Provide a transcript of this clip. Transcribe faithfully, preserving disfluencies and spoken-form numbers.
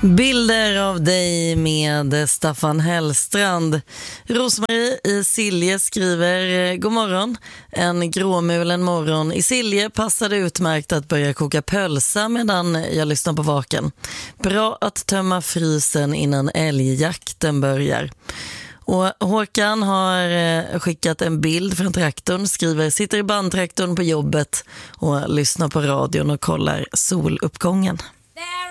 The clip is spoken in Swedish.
Bilder av dig med Staffan Hellstrand. Rosmarie i Silje skriver: God morgon. En gråmulen morgon i Silje passade utmärkt att börja koka pölsa medan jag lyssnar på vaken. Bra att tömma frysen innan älgjakten börjar. Och Håkan har skickat en bild från traktorn, skriver: sitter i bandtraktorn på jobbet och lyssnar på radion och kollar soluppgången.